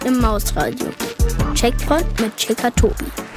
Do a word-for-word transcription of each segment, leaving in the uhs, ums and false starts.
im Mausradio. Checkpoint mit Checker Tobi.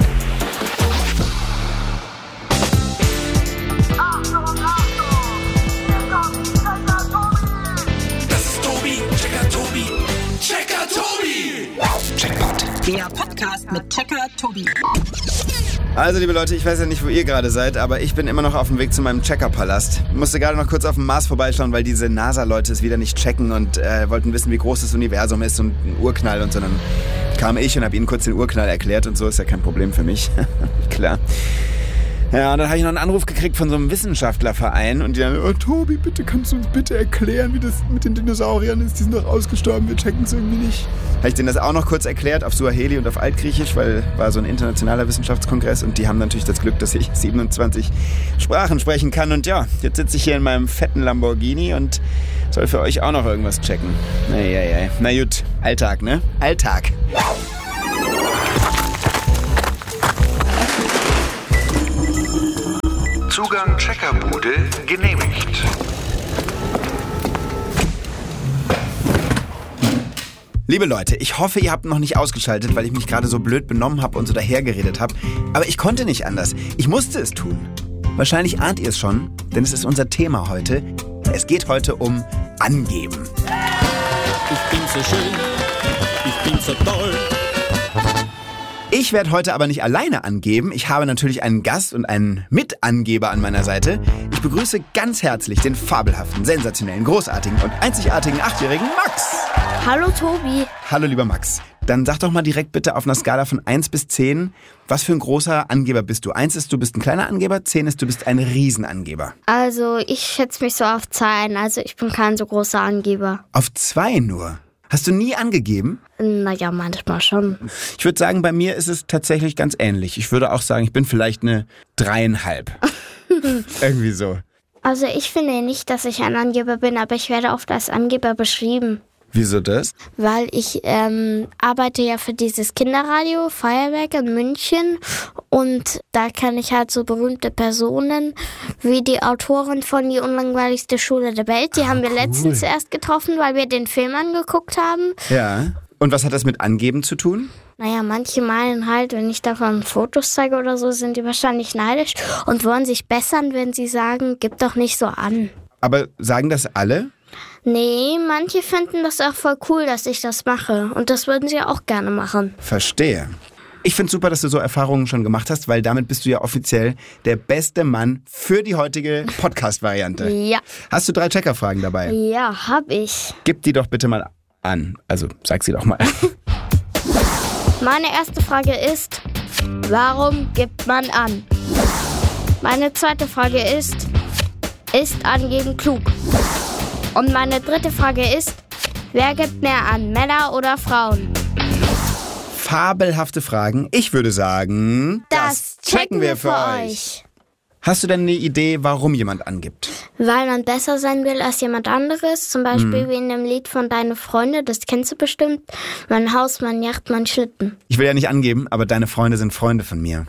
Das ist Tobi, Checker Tobi, Checker Tobi. Checkpoint. Der Podcast mit Checker Tobi. Also liebe Leute, ich weiß ja nicht, wo ihr gerade seid, aber ich bin immer noch auf dem Weg zu meinem Checker-Palast. Ich musste gerade noch kurz auf dem Mars vorbeischauen, weil diese NASA-Leute es wieder nicht checken und äh, wollten wissen, wie groß das Universum ist und ein Urknall und so. Dann kam ich und habe ihnen kurz den Urknall erklärt und so, ist ja kein Problem für mich. Klar. Ja, und dann habe ich noch einen Anruf gekriegt von so einem Wissenschaftlerverein und die dann, oh Tobi, bitte kannst du uns bitte erklären, wie das mit den Dinosauriern ist, die sind doch ausgestorben, wir checken es irgendwie nicht. Habe ich denen das auch noch kurz erklärt auf Suaheli und auf Altgriechisch, weil war so ein internationaler Wissenschaftskongress und die haben natürlich das Glück, dass ich siebenundzwanzig Sprachen sprechen kann und ja, jetzt sitze ich hier in meinem fetten Lamborghini und soll für euch auch noch irgendwas checken. Naja, na gut, Alltag, ne? Alltag. Zugang Checkerbude genehmigt. Liebe Leute, ich hoffe, ihr habt noch nicht ausgeschaltet, weil ich mich gerade so blöd benommen habe und so dahergeredet habe. Aber ich konnte nicht anders. Ich musste es tun. Wahrscheinlich ahnt ihr es schon, denn es ist unser Thema heute. Es geht heute um Angeben. Ich bin so schön, ich bin so toll. Ich werde heute aber nicht alleine angeben. Ich habe natürlich einen Gast und einen Mitangeber an meiner Seite. Ich begrüße ganz herzlich den fabelhaften, sensationellen, großartigen und einzigartigen achtjährigen Max. Hallo Tobi. Hallo lieber Max. Dann sag doch mal direkt bitte auf einer Skala von eins bis zehn, was für ein großer Angeber bist du? eins ist, du bist ein kleiner Angeber, zehn ist, du bist ein Riesenangeber. Also ich schätze mich so auf zwei ein, also ich bin kein so großer Angeber. Auf zwei nur? Hast du nie angegeben? Naja, manchmal schon. Ich würde sagen, bei mir ist es tatsächlich ganz ähnlich. Ich würde auch sagen, ich bin vielleicht eine dreieinhalb. Irgendwie so. Also ich finde nicht, dass ich ein Angeber bin, aber ich werde oft als Angeber beschrieben. Wieso das? Weil ich ähm, arbeite ja für dieses Kinderradio Feuerwerk in München und da kenne ich halt so berühmte Personen wie die Autorin von Die unlangweiligste Schule der Welt. Die ah, haben wir cool. letztens erst getroffen, weil wir den Film angeguckt haben. Ja. Und was hat das mit Angeben zu tun? Naja, manche meinen halt, wenn ich davon Fotos zeige oder so, sind die wahrscheinlich neidisch und wollen sich bessern, wenn sie sagen, gib doch nicht so an. Aber sagen das alle? Nee, manche finden das auch voll cool, dass ich das mache. Und das würden sie auch gerne machen. Verstehe. Ich finde super, dass du so Erfahrungen schon gemacht hast, weil damit bist du ja offiziell der beste Mann für die heutige Podcast-Variante. Ja. Hast du drei Checkerfragen dabei? Ja, hab ich. Gib die doch bitte mal an. Also, sag sie doch mal. Meine erste Frage ist, warum gibt man an? Meine zweite Frage ist, ist Angeben klug? Und meine dritte Frage ist, wer gibt mehr an, Männer oder Frauen? Fabelhafte Fragen. Ich würde sagen, das, das checken wir für euch. Hast du denn eine Idee, warum jemand angibt? Weil man besser sein will als jemand anderes. Zum Beispiel mhm. wie in dem Lied von Deine Freunde, das kennst du bestimmt. Mein Haus, mein Yacht, mein Schlitten. Ich will ja nicht angeben, aber deine Freunde sind Freunde von mir.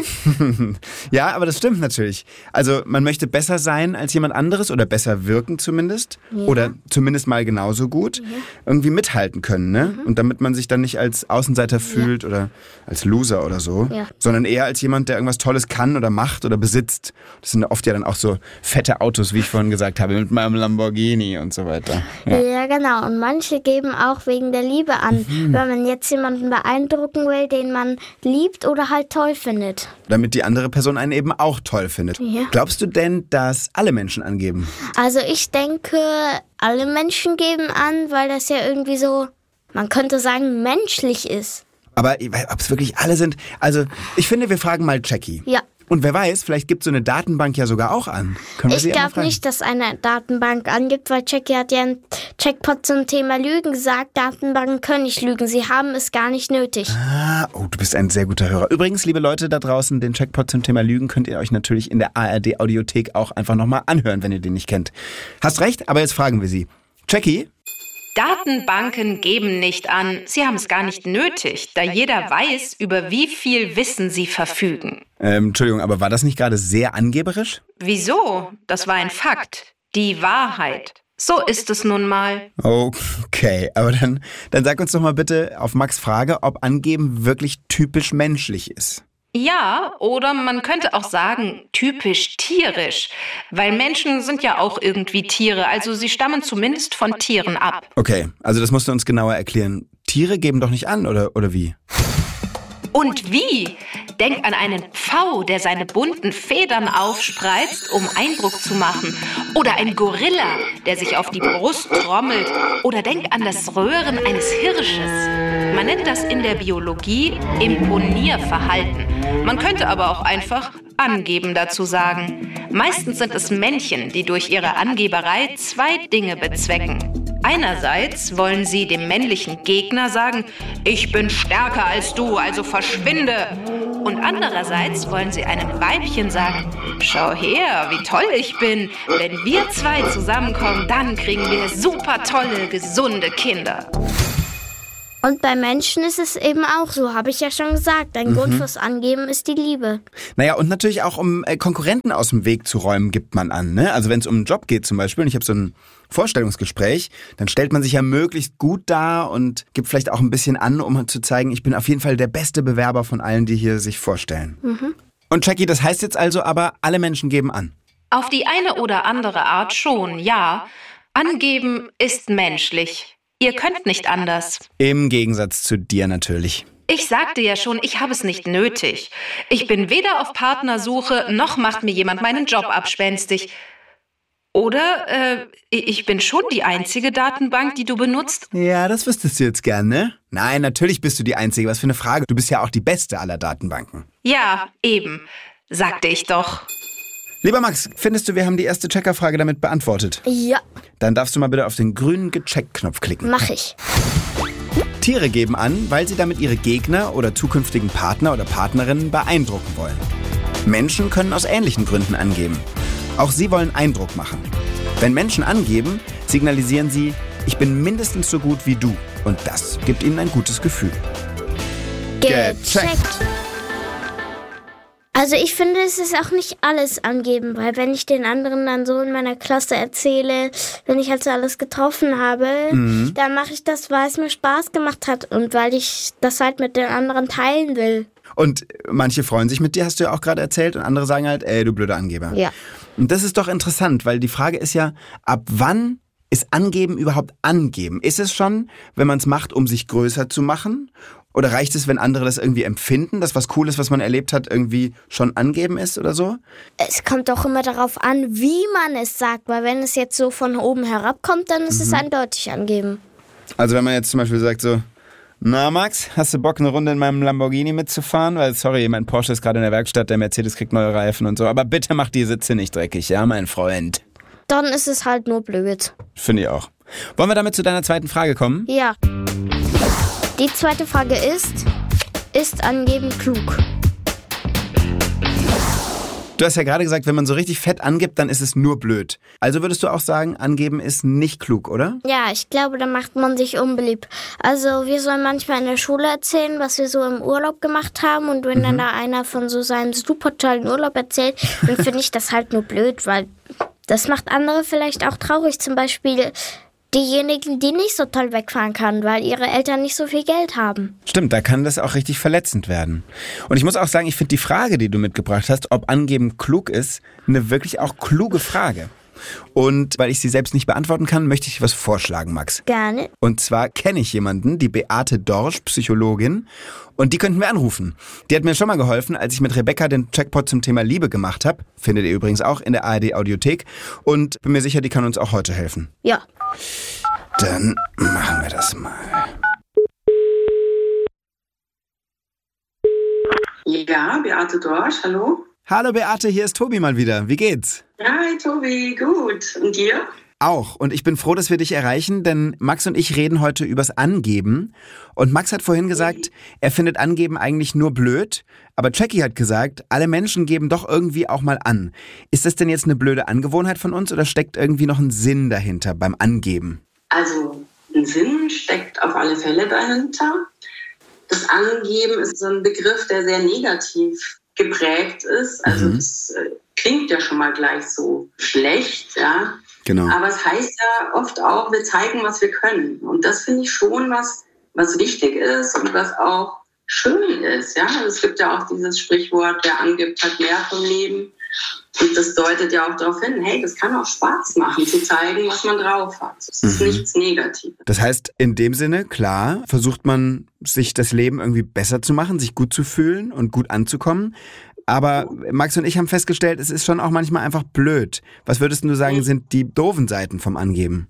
Ja, aber das stimmt natürlich. Also man möchte besser sein als jemand anderes oder besser wirken zumindest. Ja. Oder zumindest mal genauso gut. Ja. Irgendwie mithalten können, ne? Mhm. Und damit man sich dann nicht als Außenseiter fühlt ja. oder als Loser oder so. Ja. Sondern eher als jemand, der irgendwas Tolles kann oder macht oder besitzt. Das sind oft ja dann auch so fette Autos, wie ich vorhin gesagt habe, mit meinem Lamborghini und so weiter. Ja, ja genau. Und manche geben auch wegen der Liebe an, mhm. wenn man jetzt jemanden beeindrucken will, den man liebt oder halt toll findet. Damit die andere Person einen eben auch toll findet. Ja. Glaubst du denn, dass alle Menschen angeben? Also ich denke, alle Menschen geben an, weil das ja irgendwie so, man könnte sagen, menschlich ist. Aber ob es wirklich alle sind? Also ich finde, wir fragen mal Jackie. Ja. Und wer weiß, vielleicht gibt so eine Datenbank ja sogar auch an. Können wir ich glaube nicht, dass eine Datenbank angibt, weil Jackie hat ja einen Checkpot zum Thema Lügen gesagt. Datenbanken können nicht lügen, sie haben es gar nicht nötig. Ah, oh, du bist ein sehr guter Hörer. Übrigens, liebe Leute da draußen, den Checkpot zum Thema Lügen könnt ihr euch natürlich in der A R D-Audiothek auch einfach nochmal anhören, wenn ihr den nicht kennt. Hast recht, aber jetzt fragen wir sie. Jackie? Datenbanken geben nicht an, sie haben es gar nicht nötig, da jeder weiß, über wie viel Wissen sie verfügen. Ähm, Entschuldigung, aber war das nicht gerade sehr angeberisch? Wieso? Das war ein Fakt. Die Wahrheit. So ist es nun mal. Okay, aber dann, dann sag uns doch mal bitte auf Max' Frage, ob Angeben wirklich typisch menschlich ist. Ja, oder man könnte auch sagen, typisch tierisch. Weil Menschen sind ja auch irgendwie Tiere, also sie stammen zumindest von Tieren ab. Okay, also das musst du uns genauer erklären. Tiere geben doch nicht an, oder, oder wie? Und wie? Denk an einen Pfau, der seine bunten Federn aufspreizt, um Eindruck zu machen. Oder ein Gorilla, der sich auf die Brust trommelt. Oder denk an das Röhren eines Hirsches. Man nennt das in der Biologie Imponierverhalten. Man könnte aber auch einfach Angeben dazu sagen. Meistens sind es Männchen, die durch ihre Angeberei zwei Dinge bezwecken. Einerseits wollen sie dem männlichen Gegner sagen, ich bin stärker als du, also verschwinde. Und andererseits wollen sie einem Weibchen sagen, schau her, wie toll ich bin. Wenn wir zwei zusammenkommen, dann kriegen wir super tolle, gesunde Kinder. Und bei Menschen ist es eben auch so, habe ich ja schon gesagt. Ein mhm. Grund fürs Angeben ist die Liebe. Naja, und natürlich auch, um äh, Konkurrenten aus dem Weg zu räumen, gibt man an. Ne? Also wenn es um einen Job geht zum Beispiel, und ich habe so ein Vorstellungsgespräch, dann stellt man sich ja möglichst gut dar und gibt vielleicht auch ein bisschen an, um zu zeigen, ich bin auf jeden Fall der beste Bewerber von allen, die hier sich vorstellen. Mhm. Und Jackie, das heißt jetzt also aber, alle Menschen geben an? Auf die eine oder andere Art schon, ja. Angeben ist menschlich. Ihr könnt nicht anders. Im Gegensatz zu dir natürlich. Ich sagte ja schon, ich habe es nicht nötig. Ich bin weder auf Partnersuche, noch macht mir jemand meinen Job abspenstig. Oder äh, ich bin schon die einzige Datenbank, die du benutzt? Ja, das wüsstest du jetzt gern, ne? Nein, natürlich bist du die Einzige. Was für eine Frage. Du bist ja auch die beste aller Datenbanken. Ja, eben. Sagte ich doch. Lieber Max, findest du, wir haben die erste Checkerfrage damit beantwortet? Ja. Dann darfst du mal bitte auf den grünen Gecheckt-Knopf klicken. Mach ich. Tiere geben an, weil sie damit ihre Gegner oder zukünftigen Partner oder Partnerinnen beeindrucken wollen. Menschen können aus ähnlichen Gründen angeben. Auch sie wollen Eindruck machen. Wenn Menschen angeben, signalisieren sie, ich bin mindestens so gut wie du. Und das gibt ihnen ein gutes Gefühl. Gecheckt. Also ich finde, es ist auch nicht alles angeben, weil wenn ich den anderen dann so in meiner Klasse erzähle, wenn ich halt so alles getroffen habe, mhm. dann mache ich das, weil es mir Spaß gemacht hat und weil ich das halt mit den anderen teilen will. Und manche freuen sich mit dir, hast du ja auch gerade erzählt, und andere sagen halt, ey, du blöder Angeber. Ja. Und das ist doch interessant, weil die Frage ist ja, ab wann ist Angeben überhaupt Angeben? Ist es schon, wenn man es macht, um sich größer zu machen? Oder reicht es, wenn andere das irgendwie empfinden, dass was Cooles, was man erlebt hat, irgendwie schon angeben ist oder so? Es kommt doch immer darauf an, wie man es sagt, weil wenn es jetzt so von oben herabkommt, dann ist mhm. es eindeutig angeben. Also wenn man jetzt zum Beispiel sagt so, na Max, hast du Bock, eine Runde in meinem Lamborghini mitzufahren? Weil, sorry, mein Porsche ist gerade in der Werkstatt, der Mercedes kriegt neue Reifen und so, aber bitte mach die Sitze nicht dreckig, ja, mein Freund? Dann ist es halt nur blöd. Finde ich auch. Wollen wir damit zu deiner zweiten Frage kommen? Ja. Die zweite Frage ist, ist Angeben klug? Du hast ja gerade gesagt, wenn man so richtig fett angibt, dann ist es nur blöd. Also würdest du auch sagen, Angeben ist nicht klug, oder? Ja, ich glaube, da macht man sich unbeliebt. Also wir sollen manchmal in der Schule erzählen, was wir so im Urlaub gemacht haben. Und wenn mhm. dann da einer von so seinem super tollen Urlaub erzählt, dann finde ich das halt nur blöd, weil das macht andere vielleicht auch traurig. Zum Beispiel diejenigen, die nicht so toll wegfahren können, weil ihre Eltern nicht so viel Geld haben. Stimmt, da kann das auch richtig verletzend werden. Und ich muss auch sagen, ich finde die Frage, die du mitgebracht hast, ob Angeben klug ist, eine wirklich auch kluge Frage. Und weil ich sie selbst nicht beantworten kann, möchte ich was vorschlagen, Max. Gerne. Und zwar kenne ich jemanden, die Beate Dorsch, Psychologin, und die könnten wir anrufen. Die hat mir schon mal geholfen, als ich mit Rebecca den Checkpot zum Thema Liebe gemacht habe. Findet ihr übrigens auch in der A R D-Audiothek. Und bin mir sicher, die kann uns auch heute helfen. Ja. Dann machen wir das mal. Ja, Beate Dorsch, hallo. Hallo Beate, hier ist Tobi mal wieder. Wie geht's? Hi Tobi, gut. Und dir? Auch. Und ich bin froh, dass wir dich erreichen, denn Max und ich reden heute übers Angeben. Und Max hat vorhin gesagt, er findet Angeben eigentlich nur blöd. Aber Jackie hat gesagt, alle Menschen geben doch irgendwie auch mal an. Ist das denn jetzt eine blöde Angewohnheit von uns oder steckt irgendwie noch ein Sinn dahinter beim Angeben? Also ein Sinn steckt auf alle Fälle dahinter. Das Angeben ist so ein Begriff, der sehr negativ geprägt ist. Also mhm. das äh, klingt ja schon mal gleich so schlecht, ja. Genau. Aber es heißt ja oft auch, wir zeigen, was wir können. Und das finde ich schon was, was wichtig ist und was auch schön ist. Ja? Also es gibt ja auch dieses Sprichwort, wer angibt, hat mehr vom Leben. Und das deutet ja auch darauf hin, hey, das kann auch Spaß machen, zu zeigen, was man drauf hat. Das ist mhm. nichts Negatives. Das heißt, in dem Sinne, klar, versucht man, sich das Leben irgendwie besser zu machen, sich gut zu fühlen und gut anzukommen. Aber Max und ich haben festgestellt, es ist schon auch manchmal einfach blöd. Was würdest du sagen, sind die doofen Seiten vom Angeben?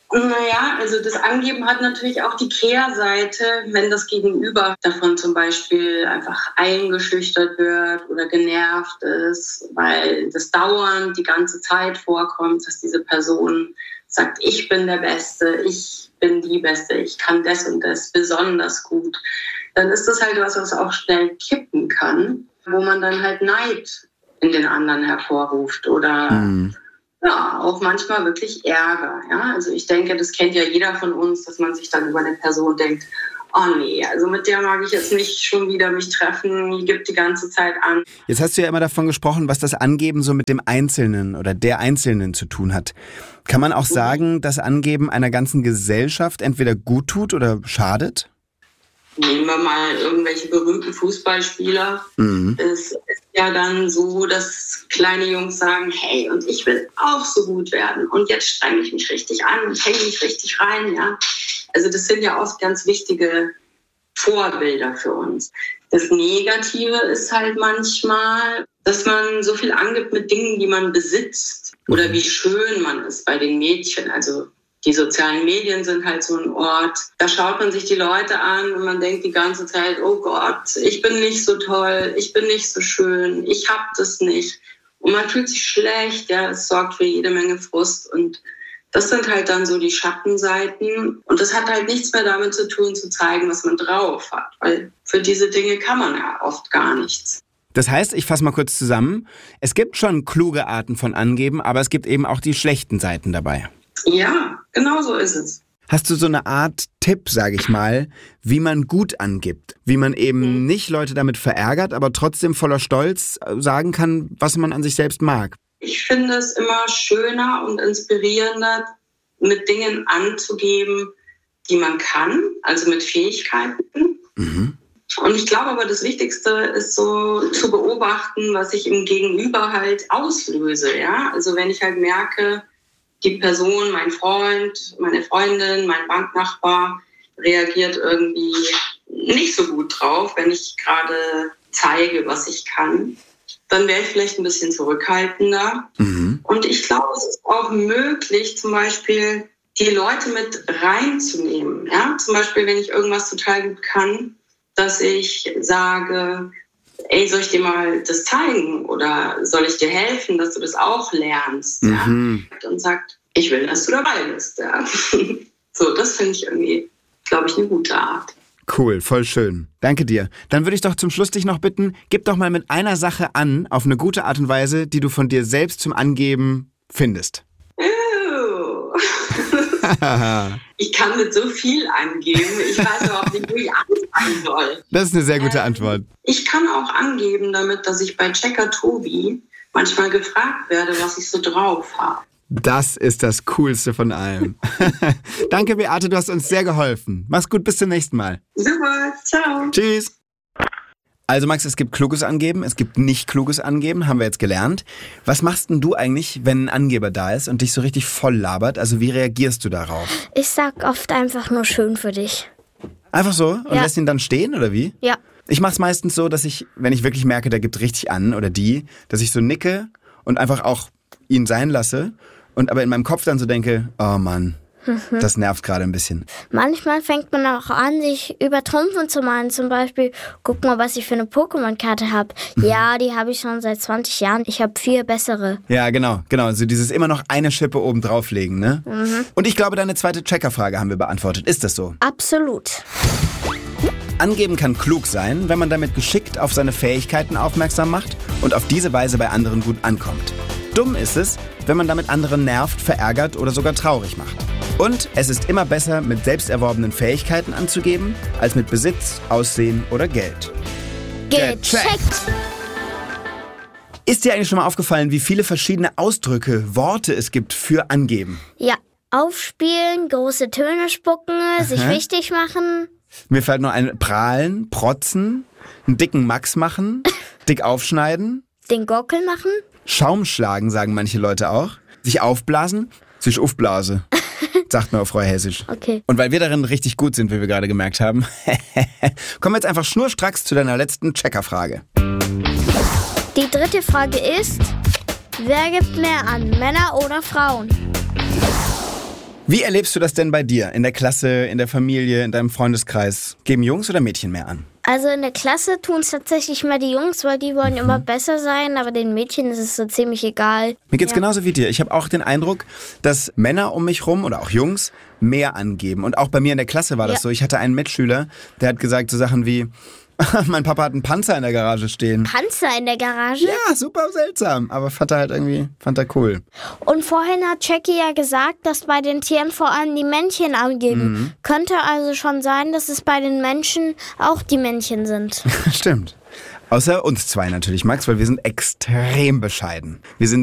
Naja, also das Angeben hat natürlich auch die Kehrseite, wenn das Gegenüber davon zum Beispiel einfach eingeschüchtert wird oder genervt ist, weil das dauernd die ganze Zeit vorkommt, dass diese Person sagt, ich bin der Beste, ich bin die Beste, ich kann das und das besonders gut. Dann ist das halt was, was auch schnell kippen kann, wo man dann halt Neid in den anderen hervorruft oder mhm. ja, auch manchmal wirklich Ärger. Ja? Also ich denke, das kennt ja jeder von uns, dass man sich dann über eine Person denkt, oh nee, also mit der mag ich jetzt nicht schon wieder mich treffen, die gibt die ganze Zeit an. Jetzt hast du ja immer davon gesprochen, was das Angeben so mit dem Einzelnen oder der Einzelnen zu tun hat. Kann man auch sagen, dass Angeben einer ganzen Gesellschaft entweder gut tut oder schadet? Nehmen wir mal irgendwelche berühmten Fußballspieler. Mhm. Es ist ja dann so, dass kleine Jungs sagen, hey, und ich will auch so gut werden. Und jetzt strenge ich mich richtig an und hänge mich richtig rein. Ja? Also das sind ja oft ganz wichtige Vorbilder für uns. Das Negative ist halt manchmal, dass man so viel angibt mit Dingen, die man besitzt. Oder wie schön man ist bei den Mädchen. Also die sozialen Medien sind halt so ein Ort, da schaut man sich die Leute an und man denkt die ganze Zeit, oh Gott, ich bin nicht so toll, ich bin nicht so schön, ich hab das nicht. Und man fühlt sich schlecht, ja, es sorgt für jede Menge Frust. Und das sind halt dann so die Schattenseiten. Und das hat halt nichts mehr damit zu tun, zu zeigen, was man drauf hat. Weil für diese Dinge kann man ja oft gar nichts. Das heißt, ich fasse mal kurz zusammen, es gibt schon kluge Arten von Angeben, aber es gibt eben auch die schlechten Seiten dabei. Ja, genau so ist es. Hast du so eine Art Tipp, sage ich mal, wie man gut angibt? Wie man eben nicht Leute damit verärgert, aber trotzdem voller Stolz sagen kann, was man an sich selbst mag? Ich finde es immer schöner und inspirierender, mit Dingen anzugeben, die man kann, also mit Fähigkeiten. Mhm. Und ich glaube aber, das Wichtigste ist so zu beobachten, was ich im Gegenüber halt auslöse. Ja? Also wenn ich halt merke, die Person, mein Freund, meine Freundin, mein Banknachbar reagiert irgendwie nicht so gut drauf, wenn ich gerade zeige, was ich kann, dann wäre ich vielleicht ein bisschen zurückhaltender. Mhm. Und ich glaube, es ist auch möglich, zum Beispiel die Leute mit reinzunehmen. Ja? Zum Beispiel, wenn ich irgendwas total gut kann, dass ich sage, ey, soll ich dir mal das zeigen oder soll ich dir helfen, dass du das auch lernst? Mhm. Ja? Und sagt, ich will, dass du dabei bist. Ja? So, das finde ich irgendwie, glaube ich, eine gute Art. Cool, voll schön. Danke dir. Dann würde ich doch zum Schluss dich noch bitten, gib doch mal mit einer Sache an, auf eine gute Art und Weise, die du von dir selbst zum Angeben findest. Oh. Ich kann mit so viel angeben. Ich weiß aber auch nicht, wo ich anfangen soll. Das ist eine sehr gute ähm, Antwort. Ich kann auch angeben damit, dass ich bei Checker Tobi manchmal gefragt werde, was ich so drauf habe. Das ist das Coolste von allem. Danke, Beate, du hast uns sehr geholfen. Mach's gut, bis zum nächsten Mal. Super, ciao. Tschüss. Also Max, es gibt kluges Angeben, es gibt nicht kluges Angeben, haben wir jetzt gelernt. Was machst denn du eigentlich, wenn ein Angeber da ist und dich so richtig voll labert? Also wie reagierst du darauf? Ich sag oft einfach nur schön für dich. Einfach so? Und ja. lässt ihn dann stehen, oder wie? Ja. Ich mach's meistens so, dass ich, wenn ich wirklich merke, der gibt richtig an oder die, dass ich so nicke und einfach auch ihn sein lasse und aber in meinem Kopf dann so denke, oh Mann, das nervt gerade ein bisschen. Manchmal fängt man auch an, sich übertrumpfen zu malen. Zum Beispiel, guck mal, was ich für eine Pokémon-Karte habe. Mhm. Ja, die habe ich schon seit zwanzig Jahren. Ich habe vier bessere. Ja, genau, genau. Also dieses immer noch eine Schippe oben drauflegen, ne? Mhm. Und ich glaube, deine zweite Checker-Frage haben wir beantwortet. Ist das so? Absolut. Angeben kann klug sein, wenn man damit geschickt auf seine Fähigkeiten aufmerksam macht und auf diese Weise bei anderen gut ankommt. Dumm ist es, wenn man damit anderen nervt, verärgert oder sogar traurig macht. Und es ist immer besser, mit selbst erworbenen Fähigkeiten anzugeben, als mit Besitz, Aussehen oder Geld. Gecheckt! Ist dir eigentlich schon mal aufgefallen, wie viele verschiedene Ausdrücke, Worte es gibt für angeben? Ja, aufspielen, große Töne spucken, sich wichtig machen. Mir fällt nur ein prahlen, protzen, einen dicken Max machen, dick aufschneiden. Den Gockel machen. Schaum schlagen, sagen manche Leute auch. Sich aufblasen, sich aufblase, sagt man auf Freuhessisch. Okay. Und weil wir darin richtig gut sind, wie wir gerade gemerkt haben, kommen wir jetzt einfach schnurstracks zu deiner letzten Checkerfrage. Die dritte Frage ist, wer gibt mehr an, Männer oder Frauen? Wie erlebst du das denn bei dir? In der Klasse, in der Familie, in deinem Freundeskreis? Geben Jungs oder Mädchen mehr an? Also in der Klasse tun es tatsächlich mehr die Jungs, weil die wollen immer besser sein, aber den Mädchen ist es so ziemlich egal. Mir geht's Ja. genauso wie dir. Ich habe auch den Eindruck, dass Männer um mich rum oder auch Jungs mehr angeben. Und auch bei mir in der Klasse war das Ja. so. Ich hatte einen Mitschüler, der hat gesagt so Sachen wie, mein Papa hat einen Panzer in der Garage stehen. Panzer in der Garage? Ja, super seltsam, aber fand er halt irgendwie, fand er cool. Und vorhin hat Jackie ja gesagt, dass bei den Tieren vor allem die Männchen angeben. Mhm. Könnte also schon sein, dass es bei den Menschen auch die Männchen sind. Stimmt. Außer uns zwei natürlich, Max, weil wir sind extrem bescheiden. Wir sind